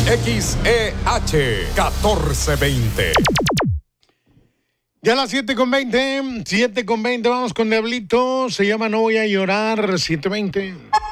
XEH 1420. Ya a las 7:20, vamos con Diablito, se llama No Voy a Llorar, 7:20.